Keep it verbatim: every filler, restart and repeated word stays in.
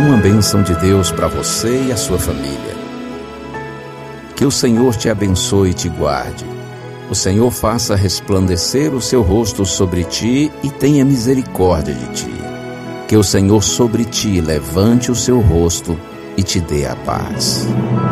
uma bênção de Deus para você e a sua família. Que o Senhor te abençoe e te guarde. O Senhor faça resplandecer o seu rosto sobre ti e tenha misericórdia de ti. Que o Senhor sobre ti levante o seu rosto e te dê a paz.